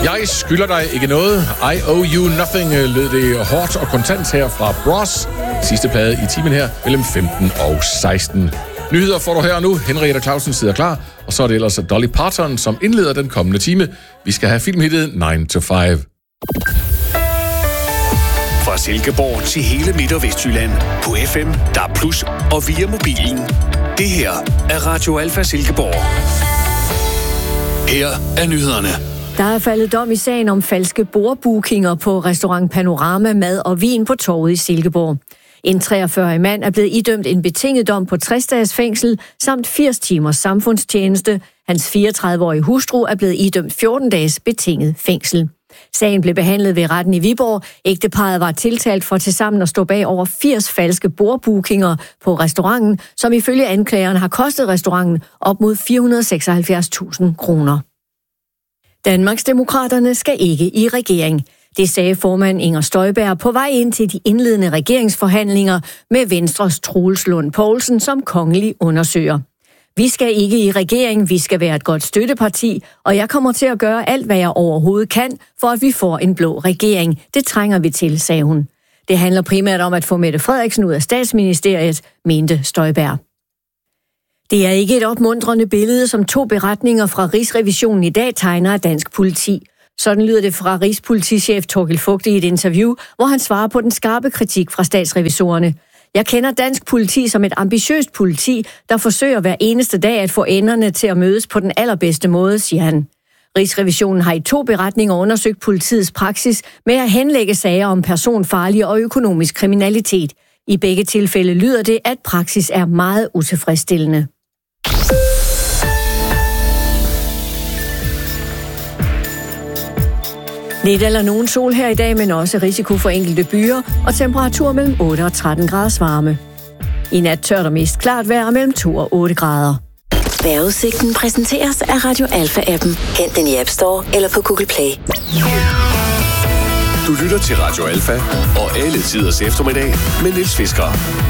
Jeg skylder dig ikke noget. I owe you nothing, lød det hårdt og kontant her fra Bros. Sidste plade i timen her mellem 15 og 16. Nyheder får du her nu. Henriette Clausen sidder klar. Og så er det ellers Dolly Parton, som indleder den kommende time. Vi skal have filmhittet 9 to 5. Fra Silkeborg til hele Midt- og Vestjylland. På FM, DAB+, og via mobilen. Det her er Radio Alfa Silkeborg. Her er nyhederne. Der er faldet dom i sagen om falske bordbookinger på restaurant Panorama Mad og Vin på Torvet i Silkeborg. En 43-årig mand er blevet idømt en betinget dom på 60 dages fængsel samt 80 timers samfundstjeneste. Hans 34-årige hustru er blevet idømt 14 dages betinget fængsel. Sagen blev behandlet ved retten i Viborg. Ægteparret var tiltalt for tilsammen at stå bag over 80 falske bordbookinger på restauranten, som ifølge anklageren har kostet restauranten op mod 476.000 kroner. Danmarksdemokraterne skal ikke i regering. Det sagde formand Inger Støjberg på vej ind til de indledende regeringsforhandlinger med Venstres Troels Lund Poulsen som kongelig undersøger. Vi skal ikke i regering, vi skal være et godt støtteparti, og jeg kommer til at gøre alt, hvad jeg overhovedet kan, for at vi får en blå regering. Det trænger vi til, sagde hun. Det handler primært om at få Mette Frederiksen ud af statsministeriet, mente Støjberg. Det er ikke et opmuntrende billede, som 2 beretninger fra Rigsrevisionen i dag tegner af dansk politi. Sådan lyder det fra Rigspolitichef Thorkild Fugte i et interview, hvor han svarer på den skarpe kritik fra statsrevisorerne. Jeg kender dansk politi som et ambitiøst politi, der forsøger hver eneste dag at få enderne til at mødes på den allerbedste måde, siger han. Rigsrevisionen har i 2 beretninger undersøgt politiets praksis med at henlægge sager om personfarlig og økonomisk kriminalitet. I begge tilfælde lyder det, at praksis er meget utilfredsstillende. Lidt eller nogen sol her i dag, men også risiko for enkelte byer og temperatur mellem 8 og 13 graders varme. I nat tørt og mest klart vejr mellem 2 og 8 grader. Vejrudsigten præsenteres af Radio Alfa-appen. Hent den i App Store eller på Google Play. Du lytter til Radio Alfa og alle tiders eftermiddag med Niels Fisker.